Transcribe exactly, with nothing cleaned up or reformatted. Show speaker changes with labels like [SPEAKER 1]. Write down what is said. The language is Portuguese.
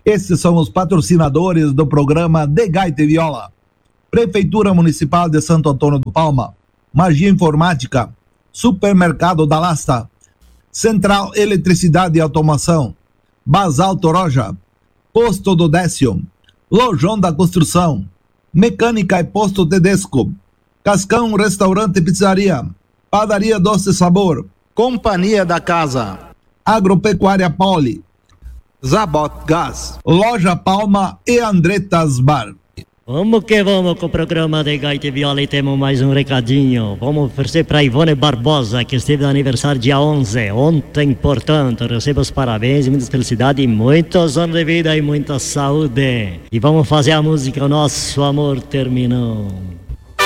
[SPEAKER 1] Esses são os patrocinadores do programa De Gaita e Viola. Prefeitura Municipal de Santo Antônio do Palma, Magia Informática, Supermercado da Lasta, Central Eletricidade e Automação, Basalto Roja, Posto do Décio, Lojão da Construção, Mecânica e Posto Tedesco, Cascão Restaurante e Pizzaria, Padaria Doce Sabor,
[SPEAKER 2] Companhia da Casa,
[SPEAKER 1] Agropecuária Poli,
[SPEAKER 2] Zabot Gás,
[SPEAKER 1] Loja Palma e Andretas Bar.
[SPEAKER 3] Vamos que vamos com o programa de Gaita e Viola e temos mais um recadinho. Vamos oferecer para Ivone Barbosa, que esteve no aniversário dia onze, ontem, portanto, receba os parabéns, muita felicidade e muitos anos de vida e muita saúde. E vamos fazer a música O Nosso Amor Terminou.